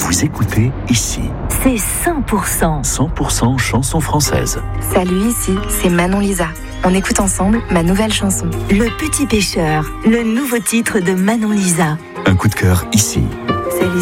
Vous écoutez ici. C'est 100%. 100% chanson française. Salut, ici, c'est Manon Lisa. On écoute ensemble ma nouvelle chanson. Le Petit Pêcheur, le nouveau titre de Manon Lisa. Un coup de cœur ici. C'est Lisa.